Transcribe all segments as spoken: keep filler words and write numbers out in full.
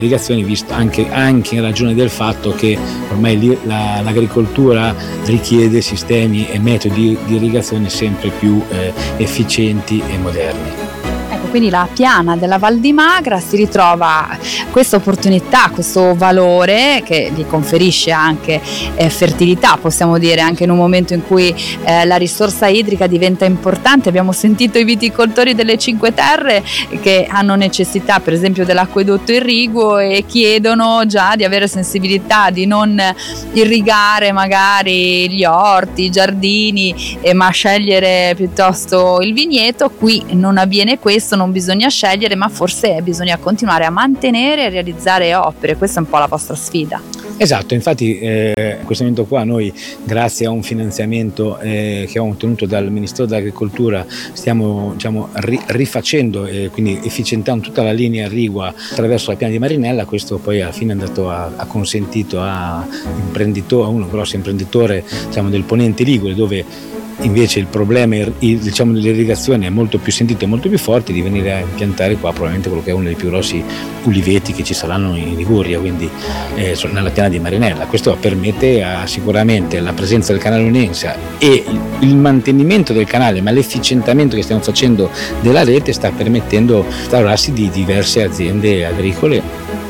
irrigazioni, visto anche, anche in ragione del fatto che ormai li, la, l'agricoltura richiede sistemi e metodi di irrigazione sempre più eh, efficienti e moderni. Quindi la piana della Val di Magra si ritrova questa opportunità, questo valore che gli conferisce anche eh, fertilità, possiamo dire, anche in un momento in cui eh, la risorsa idrica diventa importante. Abbiamo sentito i viticoltori delle Cinque Terre che hanno necessità per esempio dell'acquedotto irriguo e chiedono già di avere sensibilità di non irrigare magari gli orti, i giardini, eh, ma scegliere piuttosto il vigneto. Qui non avviene questo, non bisogna scegliere, ma forse bisogna continuare a mantenere e realizzare opere. Questa è un po' la vostra sfida. Esatto, infatti eh, in questo momento qua noi, grazie a un finanziamento eh, che abbiamo ottenuto dal Ministero dell'Agricoltura, stiamo diciamo, ri- rifacendo e eh, quindi efficientando tutta la linea irrigua attraverso la piana di Marinella. Questo poi alla fine è andato a, a consentito a, imprenditore, a uno grosso imprenditore diciamo, del Ponente Ligure, dove invece il problema il, diciamo, dell'irrigazione è molto più sentito e molto più forte, di venire a impiantare qua probabilmente quello che è uno dei più grossi uliveti che ci saranno in Liguria, quindi eh, nella piana di Marinella. Questo permette a, sicuramente la presenza del canale Lunense e il, il mantenimento del canale, ma l'efficientamento che stiamo facendo della rete sta permettendo instaurarsi di diverse aziende agricole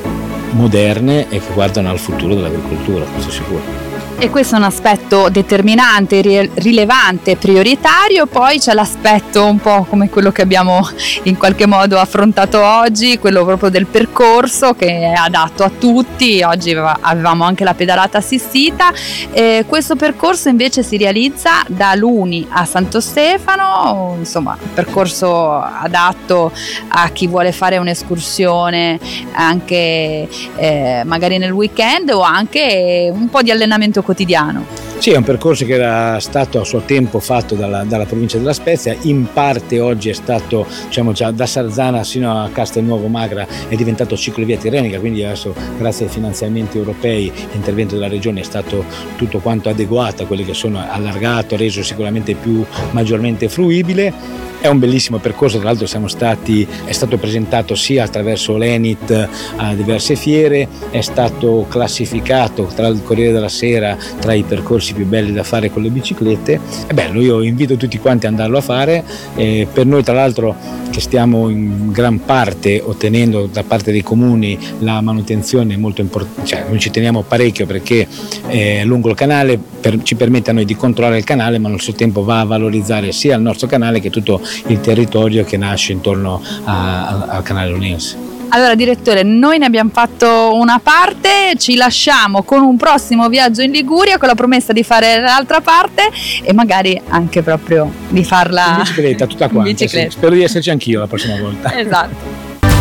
moderne e che guardano al futuro dell'agricoltura, questo sicuro. E questo è un aspetto determinante, rilevante, prioritario. Poi c'è l'aspetto un po' come quello che abbiamo in qualche modo affrontato oggi, quello proprio del percorso che è adatto a tutti. Oggi avevamo anche la pedalata assistita. Eh, questo percorso invece si realizza da Luni a Santo Stefano, insomma un percorso adatto a chi vuole fare un'escursione anche eh, magari nel weekend, o anche un po' di allenamento quotidiano. Sì, è un percorso che era stato a suo tempo fatto dalla, dalla provincia della Spezia, in parte oggi è stato, diciamo già da Sarzana sino a Castelnuovo Magra è diventato ciclovia tirrenica, quindi adesso grazie ai finanziamenti europei l'intervento della regione è stato tutto quanto adeguato a quelli che sono allargato, reso sicuramente più maggiormente fruibile. È un bellissimo percorso, tra l'altro siamo stati, è stato presentato sia attraverso l'Enit a diverse fiere, è stato classificato tra il Corriere della Sera tra i percorsi più belli da fare con le biciclette. È bello, io invito tutti quanti ad andarlo a fare. Eh, per noi tra l'altro che stiamo in gran parte ottenendo da parte dei comuni la manutenzione molto importante, cioè noi ci teniamo parecchio perché eh, lungo il canale per, ci permette a noi di controllare il canale, ma allo stesso tempo va a valorizzare sia il nostro canale che tutto il territorio che nasce intorno a, a, al canale Lunense. Allora direttore, noi ne abbiamo fatto una parte, ci lasciamo con un prossimo viaggio in Liguria con la promessa di fare l'altra parte e magari anche proprio di farla in bicicletta, tutta quanta. In bicicletta. Sì. Spero di esserci anch'io la prossima volta. Esatto.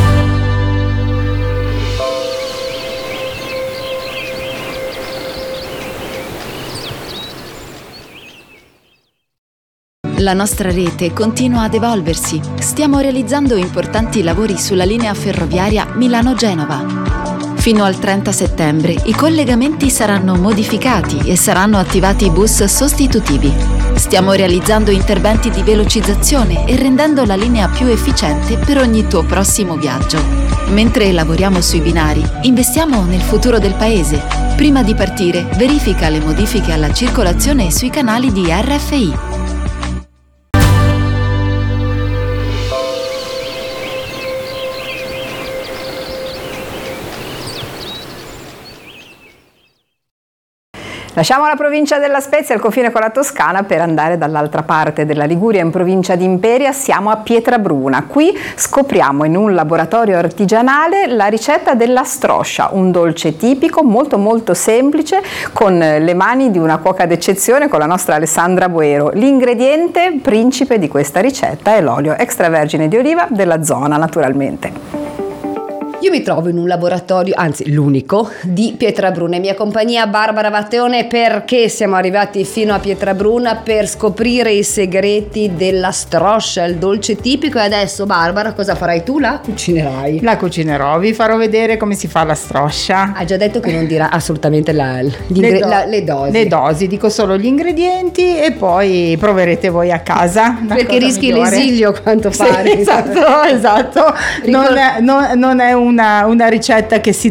La nostra rete continua ad evolversi. Stiamo realizzando importanti lavori sulla linea ferroviaria Milano-Genova. Fino al trenta settembre i collegamenti saranno modificati e saranno attivati bus sostitutivi. Stiamo realizzando interventi di velocizzazione e rendendo la linea più efficiente per ogni tuo prossimo viaggio. Mentre lavoriamo sui binari, investiamo nel futuro del paese. Prima di partire, verifica le modifiche alla circolazione sui canali di R F I. Lasciamo la provincia della Spezia al confine con la Toscana per andare dall'altra parte della Liguria, in provincia di Imperia. Siamo a Pietrabruna. Qui scopriamo in un laboratorio artigianale la ricetta della stroscia, un dolce tipico molto molto semplice con le mani di una cuoca d'eccezione, con la nostra Alessandra Boero. L'ingrediente principe di questa ricetta è l'olio extravergine di oliva della zona, naturalmente. Io mi trovo in un laboratorio, anzi l'unico, di Pietrabruna. In mia compagnia Barbara Vatteone, perché siamo arrivati fino a Pietrabruna per scoprire i segreti della stroscia, il dolce tipico. E adesso Barbara, cosa farai tu? La cucinerai? La cucinerò, vi farò vedere come si fa la stroscia. Ha già detto che non dirà assolutamente la, le, ingre- do- la, le dosi. Le dosi, dico solo gli ingredienti e poi proverete voi a casa. Perché rischi migliore. L'esilio quanto pare. Sì, esatto, esatto. Non è, non, non è un una, una ricetta che si